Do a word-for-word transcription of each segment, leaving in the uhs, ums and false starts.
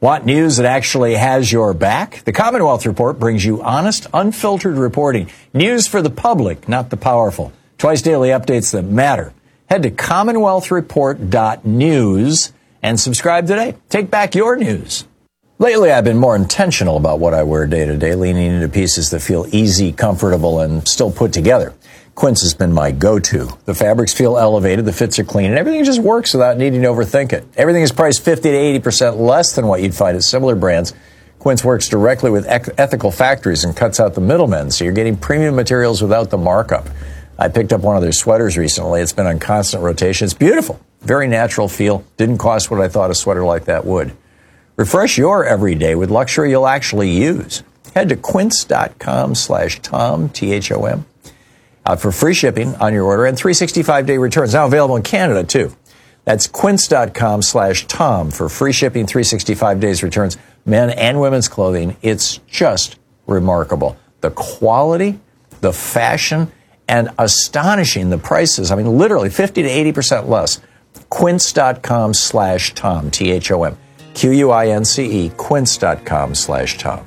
Want news that actually has your back? The Commonwealth Report brings you honest, unfiltered reporting. News for the public, not the powerful. Twice daily updates that matter. Head to commonwealth report dot news and subscribe today. Take back your news. Lately, I've been more intentional about what I wear day to day, leaning into pieces that feel easy, comfortable, and still put together. Quince has been my go-to. The fabrics feel elevated, the fits are clean, and everything just works without needing to overthink it. Everything is priced fifty to eighty percent less than what you'd find at similar brands. Quince works directly with ec- ethical factories and cuts out the middlemen, so you're getting premium materials without the markup. I picked up one of their sweaters recently. It's been on constant rotation. It's beautiful. Very natural feel. Didn't cost what I thought a sweater like that would. Refresh your everyday with luxury you'll actually use. Head to quince.com slash Tom, T H O M, out for free shipping on your order and three hundred sixty-five day returns. Now available in Canada, too. That's quince.com slash Tom for free shipping, three hundred sixty-five days returns, men and women's clothing. It's just remarkable. The quality, the fashion, and astonishing the prices. I mean, literally fifty to eighty percent less. Quince.com slash Tom, T H O M. Q U I N C E, quince.com slash Tom.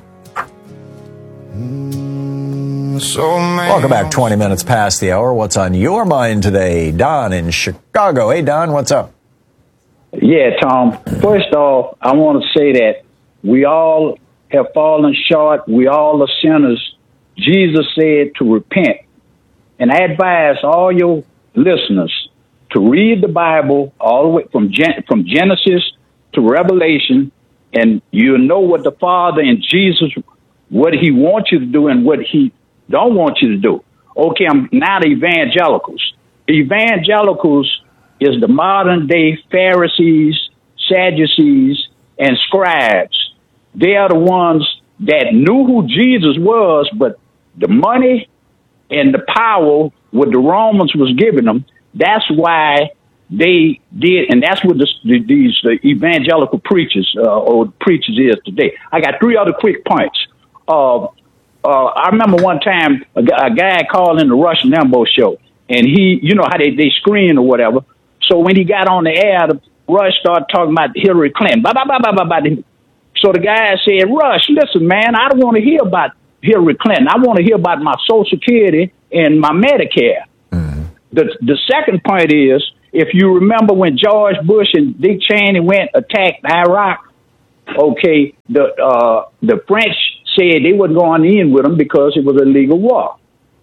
So Welcome back, twenty minutes past the hour. What's on your mind today? Don in Chicago. Hey, Don, what's up? Yeah, Tom. First off, I want to say that we all have fallen short. We all are sinners. Jesus said to repent. And I advise all your listeners to read the Bible all the way from Gen- from Genesis to Revelation, and you'll know what the Father and Jesus, what he wants you to do and what he don't want you to do. Okay, I'm not evangelicals. Evangelicals is the modern day Pharisees, Sadducees, and scribes. They are the ones that knew who Jesus was, but the money and the power what the Romans was giving them, that's why they did, and that's what this, the, these the evangelical preachers uh, or preachers is today. I got three other quick points. Uh, uh, I remember one time a, a guy called in the Rush Limbaugh show, and he, you know how they, they screen or whatever. So when he got on the air, the Rush started talking about Hillary Clinton. Blah, blah, blah, blah, blah, blah. So the guy said, Rush, listen, man, I don't want to hear about Hillary Clinton. I want to hear about my Social Security and my Medicare. Mm-hmm. The the second point is, if you remember when George Bush and Dick Cheney went attacked Iraq, okay, the uh, the French said they wasn't going in with them because it was a legal war.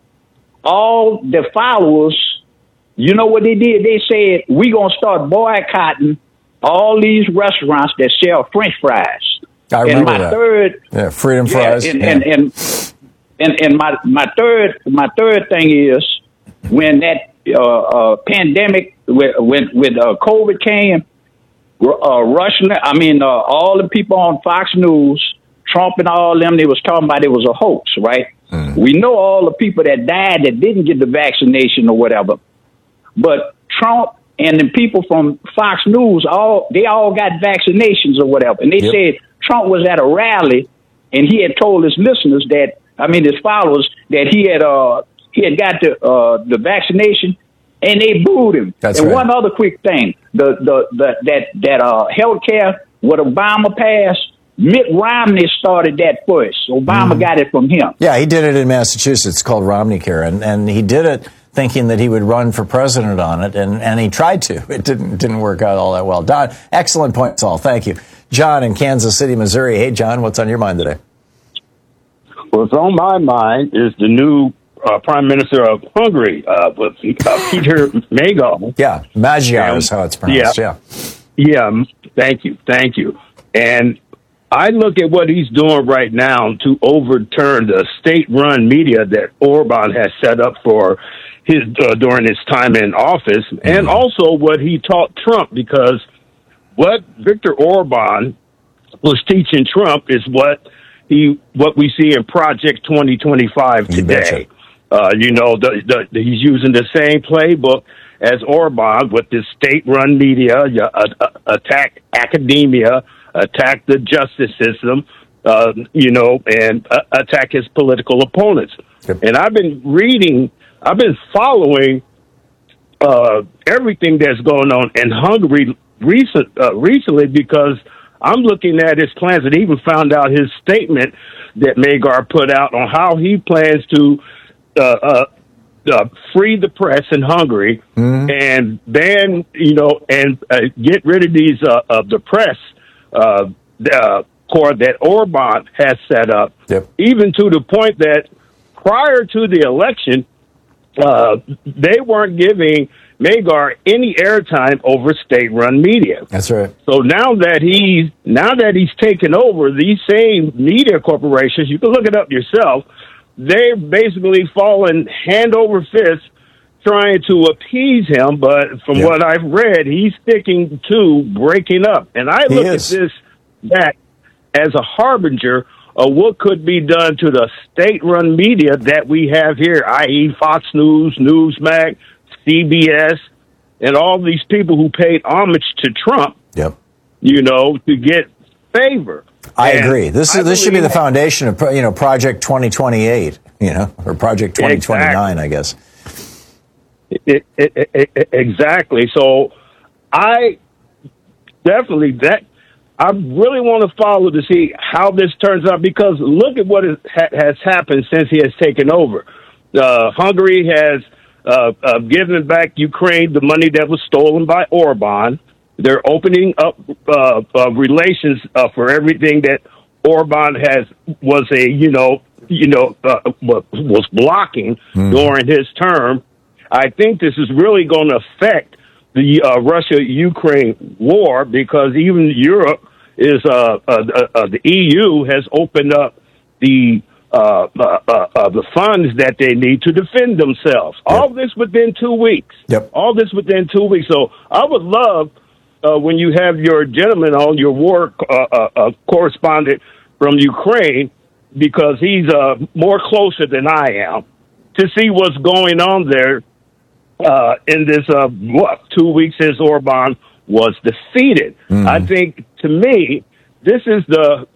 All the followers, you know what they did? They said, we're going to start boycotting all these restaurants that sell French fries. I remember and my that. Third, yeah, freedom yeah, fries. And, yeah. and, and, and, and my, my third my third thing is when that uh, uh, pandemic, with, with, with uh, COVID came, uh, Russian, I mean, uh, all the people on Fox News, Trump and all them, they was talking about it was a hoax, right? Mm. We know all the people that died that didn't get the vaccination or whatever. But Trump and the people from Fox News, all they all got vaccinations or whatever. And they yep. said Trump was at a rally and he had told his listeners that, I mean, his followers, that he had uh, he had got the uh, the vaccination, and they booed him. That's and right. one other quick thing, the the, the that that uh, health care, what Obama passed, Mitt Romney started that first. Obama mm. got it from him. Yeah, he did it in Massachusetts. It's called Romney Care, and, and he did it thinking that he would run for president on it, and, and he tried to. It didn't didn't work out all that well. Don, excellent points all. Thank you. John in Kansas City, Missouri. Hey, John, what's on your mind today? What's on my mind is the new uh, Prime Minister of Hungary, uh, with, uh, Peter Magyar. Yeah, Magyar is how it's pronounced, yeah. yeah. Yeah, thank you, thank you. And I look at what he's doing right now to overturn the state-run media that Orban has set up for his uh, during his time in office, mm-hmm. and also what he taught Trump, because what Viktor Orban was teaching Trump is what he what we see in Project twenty twenty-five today. Uh, you know, the, the, the, he's using the same playbook as Orban with this state-run media, uh, uh, attack academia, attack the justice system, uh, you know, and uh, attack his political opponents. Yep. And I've been reading, I've been following uh, everything that's going on in Hungary recent uh, recently because I'm looking at his plans, and even found out his statement that Magar put out on how he plans to uh, uh, uh, free the press in Hungary mm-hmm. and ban, you know, and uh, get rid of these uh, of the press uh, uh, corps that Orban has set up. Yep. Even to the point that prior to the election, uh, they weren't giving Magar any airtime over state-run media. That's right. So now that he's now that he's taken over these same media corporations, you can look it up yourself. They're basically falling hand over fist trying to appease him. But from yep. what I've read, he's sticking to breaking up. And I look at this that as a harbinger of what could be done to the state-run media that we have here, that is. Fox News, Newsmax, C B S, and all these people who paid homage to Trump, yep. you know, to get favor. I and agree. This is this should be the foundation of, you know, Project twenty twenty-eight, you know, or Project twenty twenty-nine, exactly. I guess. It, it, it, it, exactly. So I definitely that I really want to follow to see how this turns out, because look at what is, ha, has happened since he has taken over. Uh, Hungary has uh, uh, given back Ukraine the money that was stolen by Orban. They're opening up uh, uh, relations uh, for everything that Orban has was a you know you know uh, was blocking mm. during his term. I think this is really going to affect the uh, Russia-Ukraine war, because even Europe is uh, uh, uh, the E U has opened up the uh, uh, uh, the funds that they need to defend themselves. Yep. All this within two weeks. Yep. All this within two weeks. So I would love. Uh, when you have your gentleman on, your war uh, uh, uh, correspondent from Ukraine, because he's uh, more closer than I am, to see what's going on there uh, in this, uh, what, two weeks since Orban was defeated. Mm. I think, to me, this is the,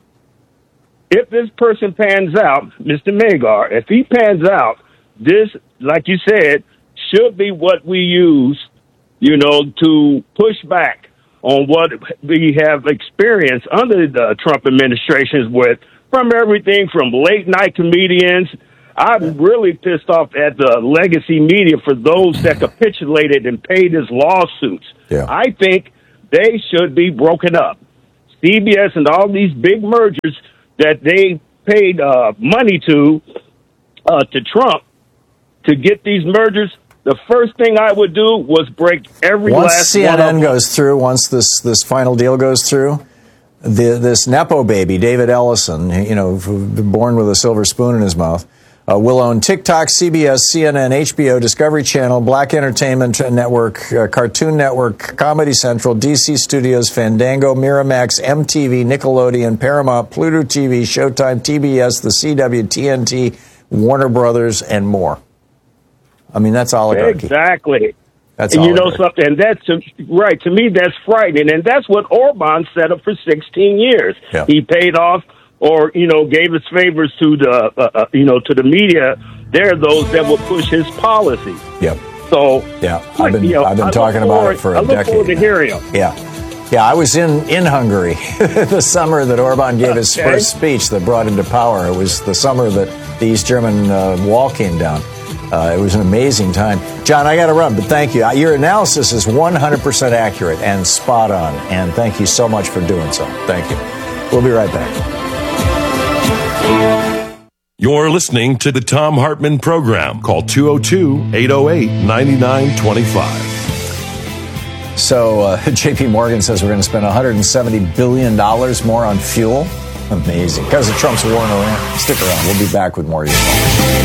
if this person pans out, Mister Magar, if he pans out, this, like you said, should be what we use, you know, to push back on what we have experienced under the Trump administrations with, from everything from late night comedians. I'm really pissed off at the legacy media for those that capitulated and paid his lawsuits. Yeah. I think they should be broken up. C B S and all these big mergers that they paid uh, money to uh, to Trump to get these mergers. The first thing I would do was break every once last C N N one of them. goes through, once this, this final deal goes through, the, this Nepo baby, David Ellison, you know, born with a silver spoon in his mouth, uh, will own TikTok, C B S, C N N, H B O, Discovery Channel, Black Entertainment Network, uh, Cartoon Network, Comedy Central, D C Studios, Fandango, Miramax, M T V, Nickelodeon, Paramount, Pluto T V, Showtime, T B S, the C W, T N T, Warner Brothers, and more. I mean, that's oligarchy. Exactly. That's and oligarchy. You know something, and that's, right, to me, that's frightening. And that's what Orban set up for sixteen years. Yeah. He paid off or, you know, gave his favors to the, uh, uh, you know, to the media. They're those that will push his policies. Yep. So, yeah, I've been, you know, I've been talking about it for a decade. I look forward to hearing him. Yeah. Yeah, I was in, in Hungary the summer that Orban gave his okay. first speech that brought him to power. It was the summer that the East German uh, wall came down. Uh, it was an amazing time. John, I got to run, but thank you. Your analysis is one hundred percent accurate and spot on, and thank you so much for doing so. Thank you. We'll be right back. You're listening to the Thom Hartmann Program. Call two oh two, eight oh eight, nine nine two five. So uh, J P Morgan says we're going to spend one hundred seventy billion dollars more on fuel. Amazing. Because of Trump's war in Iran. Stick around. We'll be back with more of your calls.